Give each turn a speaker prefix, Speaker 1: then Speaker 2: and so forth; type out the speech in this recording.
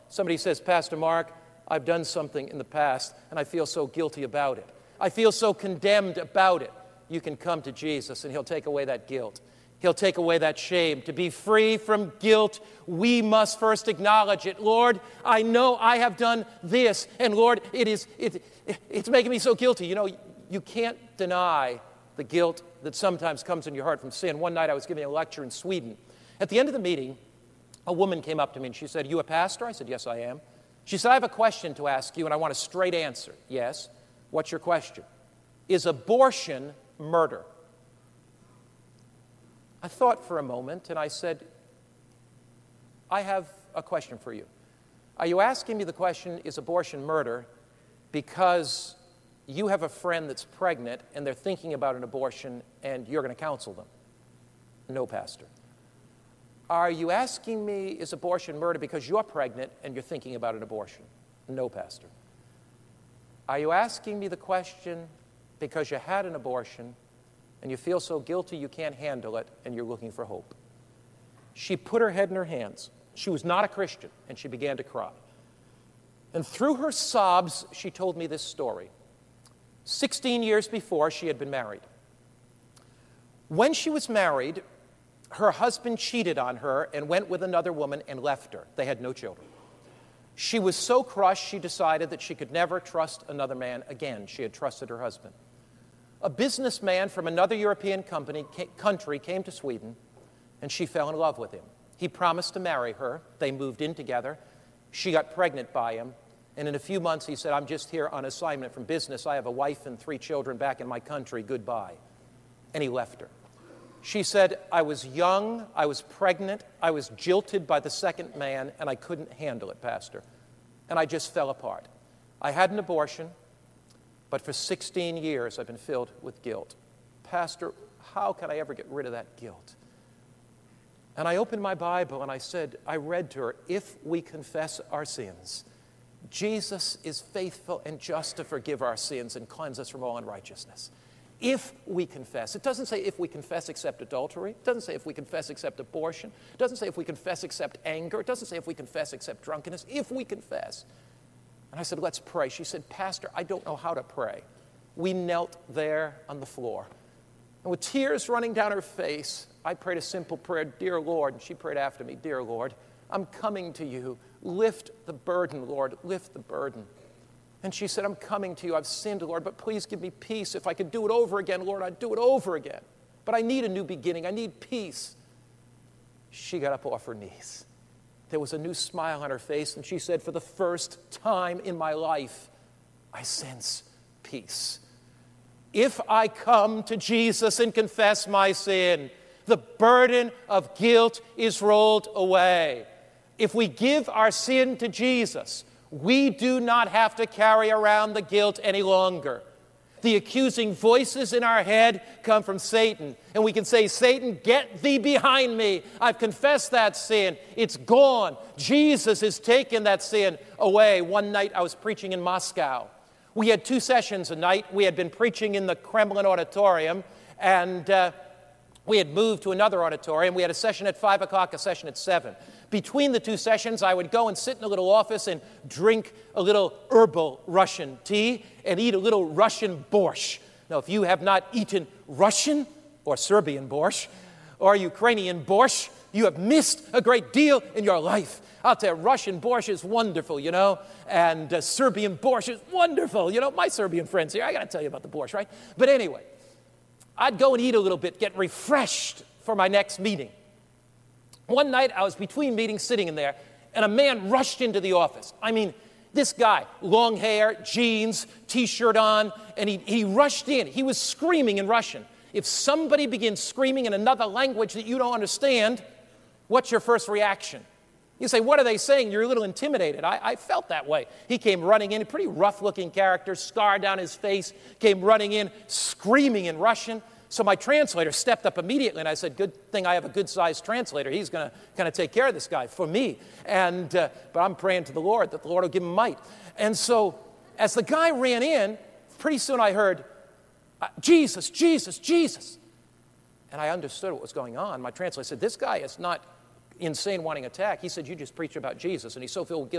Speaker 1: Somebody says, Pastor Mark, I've done something in the past, and I feel so guilty about it. I feel so condemned about it. You can come to Jesus, and He'll take away that guilt. He'll take away that shame. To be free from guilt, we must first acknowledge it. Lord, I know I have done this, and Lord, it's making me so guilty. You know, you can't deny the guilt that sometimes comes in your heart from sin. One night I was giving a lecture in Sweden. At the end of the meeting, a woman came up to me and she said, "You a pastor?" I said, "Yes, I am." She said, "I have a question to ask you, and I want a straight answer." "Yes." "What's your question?" "Is abortion murder?" I thought for a moment, and I said, "I have a question for you. Are you asking me the question, is abortion murder, because you have a friend that's pregnant and they're thinking about an abortion and you're going to counsel them?" "No, Pastor." "Are you asking me, is abortion murder, because you're pregnant and you're thinking about an abortion?" "No, Pastor." "Are you asking me the question because you had an abortion and you feel so guilty you can't handle it and you're looking for hope?" She put her head in her hands. She was not a Christian, and she began to cry. And through her sobs, she told me this story. 16 years before, she had been married. When she was married, her husband cheated on her and went with another woman and left her. They had no children. She was so crushed, she decided that she could never trust another man again. She had trusted her husband. A businessman from another European country came to Sweden, and she fell in love with him. He promised to marry her. They moved in together. She got pregnant by him, and in a few months he said, "I'm just here on assignment from business. I have a wife and 3 children back in my country. Goodbye." And he left her. She said, "I was young, I was pregnant, I was jilted by the second man, and I couldn't handle it, Pastor. And I just fell apart. I had an abortion, but for 16 years I've been filled with guilt. Pastor, how can I ever get rid of that guilt?" And I opened my Bible and I read to her, "If we confess our sins, Jesus is faithful and just to forgive our sins and cleanse us from all unrighteousness." If we confess. It doesn't say if we confess except adultery. It doesn't say if we confess except abortion. It doesn't say if we confess except anger. It doesn't say if we confess except drunkenness. If we confess. And I said, "Let's pray." She said, "Pastor, I don't know how to pray." We knelt there on the floor. And with tears running down her face, I prayed a simple prayer, "Dear Lord," and she prayed after me, "Dear Lord, I'm coming to you. Lift the burden, Lord, lift the burden." And she said, "I'm coming to you. I've sinned, Lord, but please give me peace. If I could do it over again, Lord, I'd do it over again. But I need a new beginning. I need peace." She got up off her knees. There was a new smile on her face, and she said, "For the first time in my life, I sense peace. If I come to Jesus and confess my sin, the burden of guilt is rolled away. If we give our sin to Jesus, we do not have to carry around the guilt any longer. The accusing voices in our head come from Satan. And we can say, "Satan, get thee behind me. I've confessed that sin. It's gone. Jesus has taken that sin away." One night I was preaching in Moscow. We had 2 sessions a night. We had been preaching in the Kremlin auditorium, and we had moved to another auditorium. We had a session at 5 o'clock, a session at 7. Between the 2 sessions, I would go and sit in a little office and drink a little herbal Russian tea and eat a little Russian borscht. Now, if you have not eaten Russian or Serbian borscht or Ukrainian borscht, you have missed a great deal in your life. I'll tell you, Russian borscht is wonderful, you know, and Serbian borscht is wonderful. You know, my Serbian friends here, I got to tell you about the borscht, right? But anyway, I'd go and eat a little bit, get refreshed for my next meeting. One night, I was between meetings sitting in there, and a man rushed into the office. I mean, this guy, long hair, jeans, T-shirt on, and he rushed in. He was screaming in Russian. If somebody begins screaming in another language that you don't understand, what's your first reaction? You say, "What are they saying?" You're a little intimidated. I felt that way. He came running in, a pretty rough-looking character, scar down his face, came running in, screaming in Russian. So my translator stepped up immediately, and I said, "Good thing I have a good-sized translator. He's going to kind of take care of this guy for me." But I'm praying to the Lord that the Lord will give him might. And so as the guy ran in, pretty soon I heard, "Jesus, Jesus, Jesus." And I understood what was going on. My translator said, "This guy is not insane wanting attack." He said, "You just preached about Jesus," and he's so filled with guilt.